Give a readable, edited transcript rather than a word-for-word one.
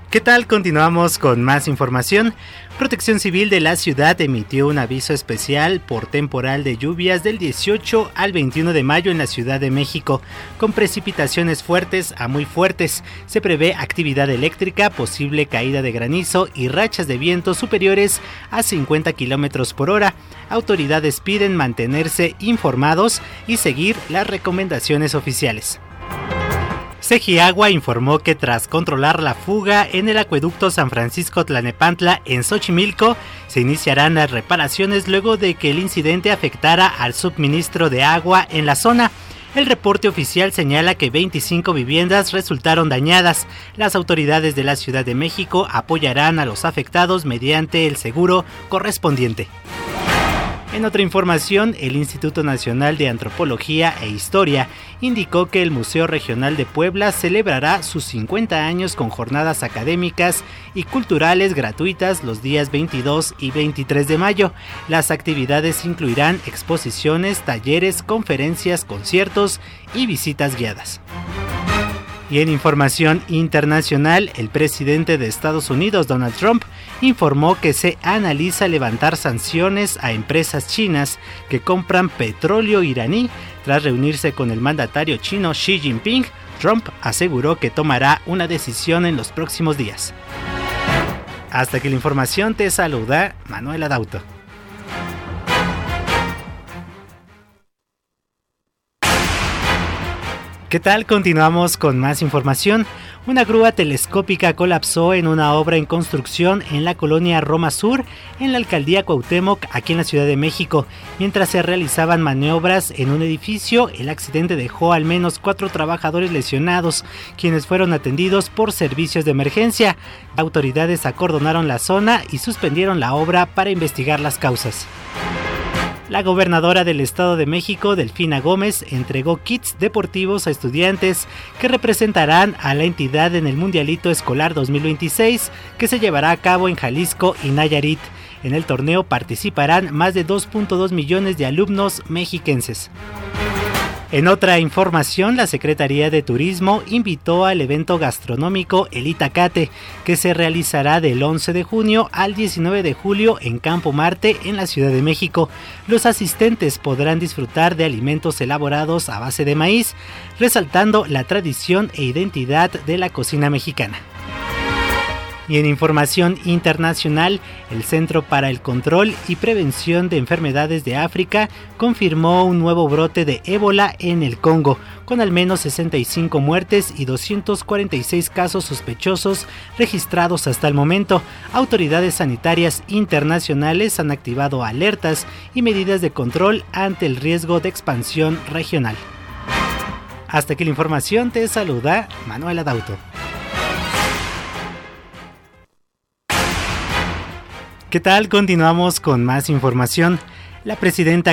¿Qué tal? Continuamos con más información. Protección Civil de la ciudad emitió un aviso especial por temporal de lluvias del 18 al 21 de mayo en la Ciudad de México, con precipitaciones fuertes a muy fuertes. Se prevé actividad eléctrica, posible caída de granizo y rachas de viento superiores a 50 kilómetros por hora. Autoridades piden mantenerse informados y seguir las recomendaciones oficiales. Segiagua informó que tras controlar la fuga en el acueducto San Francisco Tlalnepantla en Xochimilco, se iniciarán las reparaciones luego de que el incidente afectara al suministro de agua en la zona. El reporte oficial señala que 25 viviendas resultaron dañadas. Las autoridades de la Ciudad de México apoyarán a los afectados mediante el seguro correspondiente. En otra información, el Instituto Nacional de Antropología e Historia indicó que el Museo Regional de Puebla celebrará sus 50 años con jornadas académicas y culturales gratuitas los días 22 y 23 de mayo. Las actividades incluirán exposiciones, talleres, conferencias, conciertos y visitas guiadas. Y en información internacional, el presidente de Estados Unidos, Donald Trump, informó que se analiza levantar sanciones a empresas chinas que compran petróleo iraní. Tras reunirse con el mandatario chino Xi Jinping, Trump aseguró que tomará una decisión en los próximos días. Hasta aquí la información, te saluda Manuel Adauto. ¿Qué tal? Continuamos con más información. Una grúa telescópica colapsó en una obra en construcción en la colonia Roma Sur, en la alcaldía Cuauhtémoc, aquí en la Ciudad de México. Mientras se realizaban maniobras en un edificio, el accidente dejó al menos 4 trabajadores lesionados, quienes fueron atendidos por servicios de emergencia. Autoridades acordonaron la zona y suspendieron la obra para investigar las causas. La gobernadora del Estado de México, Delfina Gómez, entregó kits deportivos a estudiantes que representarán a la entidad en el Mundialito Escolar 2026, que se llevará a cabo en Jalisco y Nayarit. En el torneo participarán más de 2.2 millones de alumnos mexiquenses. En otra información, la Secretaría de Turismo invitó al evento gastronómico El Itacate, que se realizará del 11 de junio al 19 de julio en Campo Marte, en la Ciudad de México. Los asistentes podrán disfrutar de alimentos elaborados a base de maíz, resaltando la tradición e identidad de la cocina mexicana. Y en información internacional, el Centro para el Control y Prevención de Enfermedades de África confirmó un nuevo brote de ébola en el Congo, con al menos 65 muertes y 246 casos sospechosos registrados hasta el momento. Autoridades sanitarias internacionales han activado alertas y medidas de control ante el riesgo de expansión regional. Hasta aquí la información, te saluda Manuel Adauto. ¿Qué tal? Continuamos con más información. La presidenta